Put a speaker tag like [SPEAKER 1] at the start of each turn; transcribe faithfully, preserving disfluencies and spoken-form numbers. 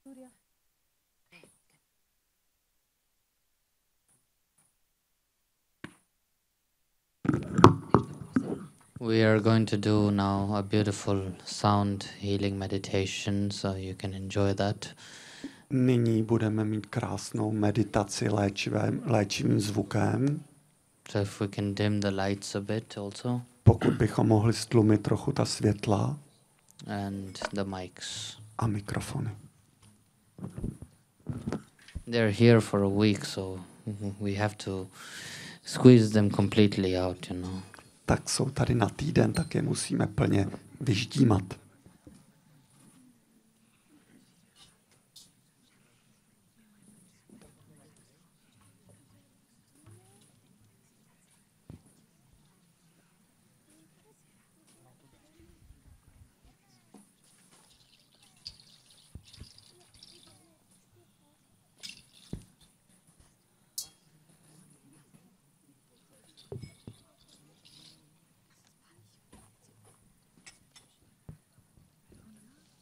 [SPEAKER 1] We are going to do now a beautiful sound healing meditation, so you can enjoy that.
[SPEAKER 2] Nyní budeme mít krásnou meditaci léčivým, léčivým zvukem.
[SPEAKER 1] So if we can dim the lights a bit also.
[SPEAKER 2] Pokud bychom mohli stlumit trochu ta světla.
[SPEAKER 1] And the mics.
[SPEAKER 2] A mikrofony.
[SPEAKER 1] They're here for a week, so we have to squeeze them completely out, you know.
[SPEAKER 2] Tak jsou tady na týden, tak je musíme plně vyždímat.